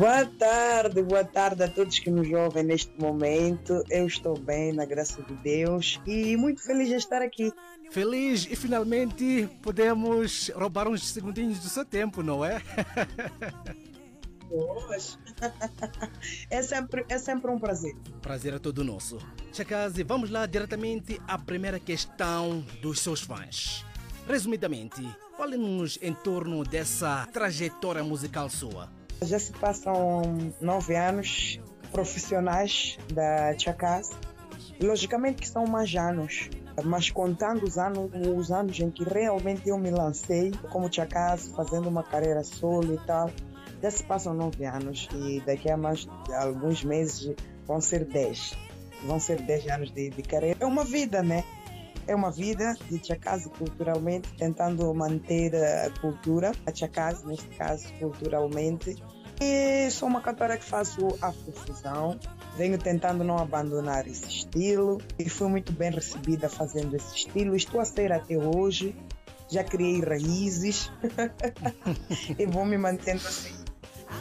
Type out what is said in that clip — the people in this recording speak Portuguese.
Boa tarde a todos que nos ouvem neste momento. Eu estou bem, na graça de Deus, e muito feliz de estar aqui. Feliz e finalmente podemos roubar uns segundinhos do seu tempo, não é? Pois. É sempre um prazer. Prazer é todo nosso. Chakazi, vamos lá diretamente à primeira questão dos seus fãs. Resumidamente, fale-nos em torno dessa trajetória musical sua. Já se passam 9 anos profissionais da Chakazi. Logicamente que são mais anos, mas contando os anos em que realmente eu me lancei como Chakazi, fazendo uma carreira solo e tal, já se passam 9 anos e daqui a mais alguns meses vão ser 10. Vão ser 10 anos de carreira. É uma vida, né? É uma vida de Chakazi culturalmente, tentando manter a cultura, a Chakazi neste caso culturalmente. E sou uma cantora que faço afrofusão, venho tentando não abandonar esse estilo e fui muito bem recebida fazendo esse estilo. Estou a ser até hoje, já criei raízes e vou me mantendo assim.